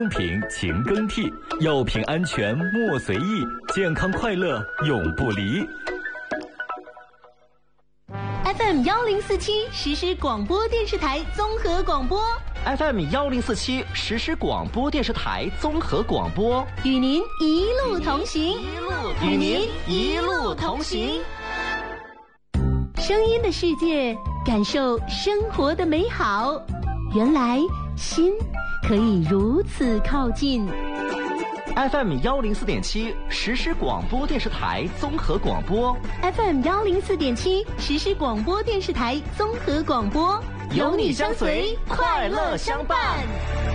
公平勤更替，药品安全莫随意，健康快乐永不离。 FM 1047实时广播电视台综合广播。 FM 1047实时广播电视台综合广播， 与您一路同行， 与您一路同行。 声音的世界，感受生活的美好。原来心可以如此靠近。 FM 104.7实时广播电视台综合广播。 FM 104.7实时广播电视台综合广播， 有你相随，快乐相伴。